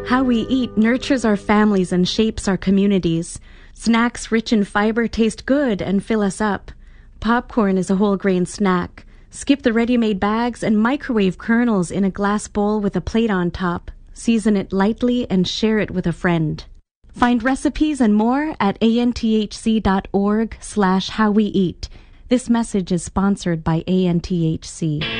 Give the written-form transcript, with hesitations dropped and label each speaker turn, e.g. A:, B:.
A: How we eat nurtures our families and shapes our communities. Snacks rich in fiber taste good and fill us up. Popcorn is a whole grain snack. Skip the ready-made bags and microwave kernels in a glass bowl with a plate on top. Season it lightly and share it with a friend. Find recipes and more at anthc.org/howweeat. This message is sponsored by ANTHC.